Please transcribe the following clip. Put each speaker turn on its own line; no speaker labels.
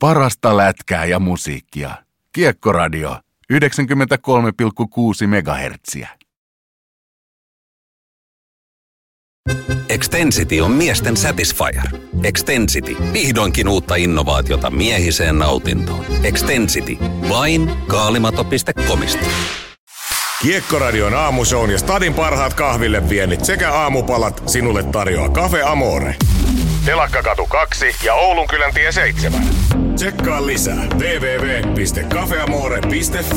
Parasta lätkää ja musiikkia. Kiekkoradio 93,6 MHz.
Extensity on miesten satisfier. Extensity. Vihdoinkin uutta innovaatiota miehiseen nautintoon. Extensity. Vain kaalimato.comista.
Kiekkoradion aamushown ja stadin parhaat kahville viennit sekä aamupalat sinulle tarjoaa Cafe Amore. Telakkakatu 2 ja Oulunkyläntie 7. Tsekkaa lisää www.cafeamore.fi.